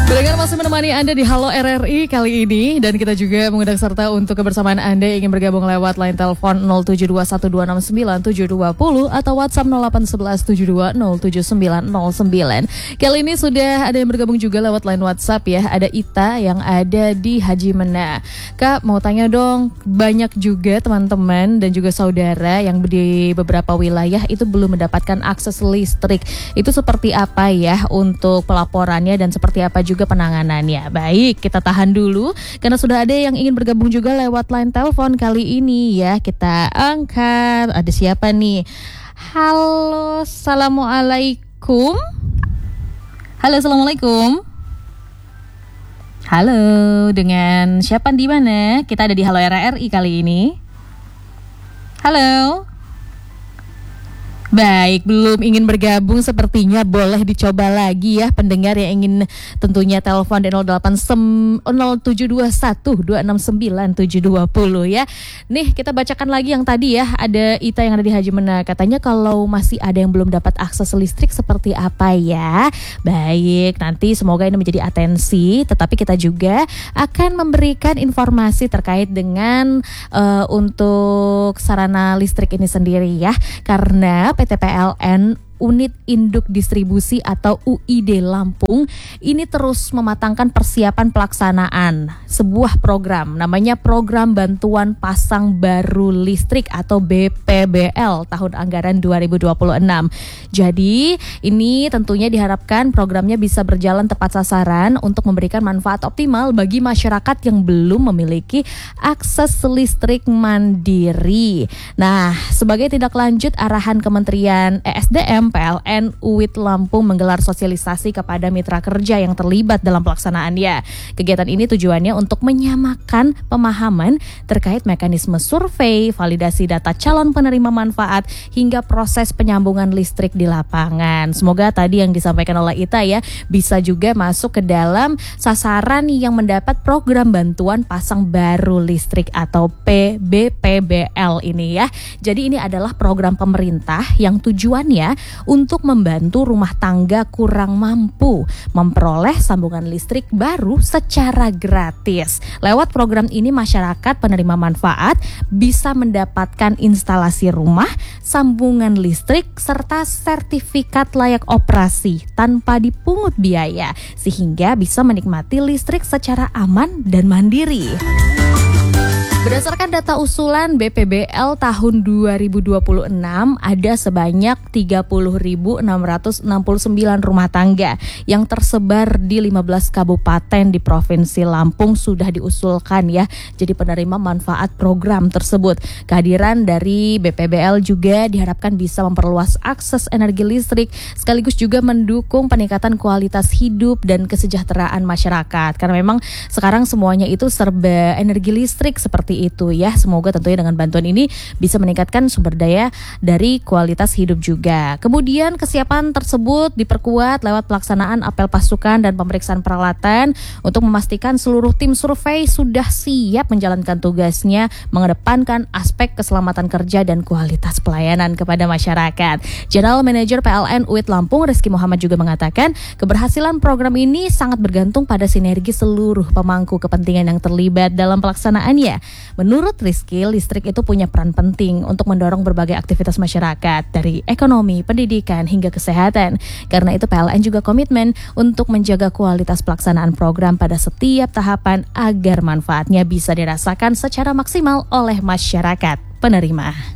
Pendengar masih menemani Anda di Halo RRI kali ini, dan kita juga mengundang serta untuk kebersamaan Anda yang ingin bergabung lewat line telepon 07212697220 atau WhatsApp 081172079909. Kali ini sudah ada yang bergabung juga lewat line WhatsApp ya. Ada Ita yang ada di Haji Mena. Kak, mau tanya dong, banyak juga teman-teman dan juga saudara yang di beberapa wilayah itu belum mendapatkan akses listrik. Itu seperti apa ya untuk pelaporannya dan seperti apa juga penanganannya? Baik, kita tahan dulu karena sudah ada yang ingin bergabung juga lewat line telepon kali ini ya. Kita angkat. Ada siapa nih? Halo, assalamualaikum. Halo, assalamualaikum. Halo, dengan siapa di mana? Kita ada di Halo RRI kali ini. Halo. Baik, belum ingin bergabung sepertinya boleh dicoba lagi ya pendengar yang ingin tentunya telepon di 0721269720 ya. Nih kita bacakan lagi yang tadi ya, ada Ita yang ada di Haji Mena. Katanya kalau masih ada yang belum dapat akses listrik seperti apa ya. Baik, nanti semoga ini menjadi atensi, tetapi kita juga akan memberikan informasi terkait dengan untuk sarana listrik ini sendiri ya. Karena PT PLN Unit Induk Distribusi atau UID Lampung ini terus mematangkan persiapan pelaksanaan sebuah program, namanya Program Bantuan Pasang Baru Listrik atau BPBL tahun anggaran 2026. Jadi ini tentunya diharapkan programnya bisa berjalan tepat sasaran untuk memberikan manfaat optimal bagi masyarakat yang belum memiliki akses listrik mandiri. Nah, sebagai tindak lanjut arahan Kementerian ESDM, PLN UID Lampung menggelar sosialisasi kepada mitra kerja yang terlibat dalam pelaksanaannya. Kegiatan ini tujuannya untuk menyamakan pemahaman terkait mekanisme survei, validasi data calon penerima manfaat, hingga proses penyambungan listrik di lapangan. Semoga tadi yang disampaikan oleh Ita ya bisa juga masuk ke dalam sasaran yang mendapat program bantuan pasang baru listrik atau BPBL ini ya. Jadi ini adalah program pemerintah yang tujuannya untuk membantu rumah tangga kurang mampu memperoleh sambungan listrik baru secara gratis. Lewat program ini masyarakat penerima manfaat bisa mendapatkan instalasi rumah, sambungan listrik, serta sertifikat layak operasi tanpa dipungut biaya, sehingga bisa menikmati listrik secara aman dan mandiri. Berdasarkan data usulan BPBL tahun 2026, ada sebanyak 30.669 rumah tangga yang tersebar di 15 kabupaten di Provinsi Lampung sudah diusulkan ya jadi penerima manfaat program tersebut. Kehadiran dari BPBL juga diharapkan bisa memperluas akses energi listrik sekaligus juga mendukung peningkatan kualitas hidup dan kesejahteraan masyarakat. Karena memang sekarang semuanya itu serba energi listrik seperti itu ya. Semoga tentunya dengan bantuan ini bisa meningkatkan sumber daya dari kualitas hidup juga. Kemudian kesiapan tersebut diperkuat lewat pelaksanaan apel pasukan dan pemeriksaan peralatan untuk memastikan seluruh tim survei sudah siap menjalankan tugasnya, mengedepankan aspek keselamatan kerja dan kualitas pelayanan kepada masyarakat. General Manager PLN UID Lampung Rizky Muhammad juga mengatakan keberhasilan program ini sangat bergantung pada sinergi seluruh pemangku kepentingan yang terlibat dalam pelaksanaannya. Menurut Rizky, listrik itu punya peran penting untuk mendorong berbagai aktivitas masyarakat dari ekonomi, pendidikan, hingga kesehatan. Karena itu PLN juga komitmen untuk menjaga kualitas pelaksanaan program pada setiap tahapan agar manfaatnya bisa dirasakan secara maksimal oleh masyarakat penerima.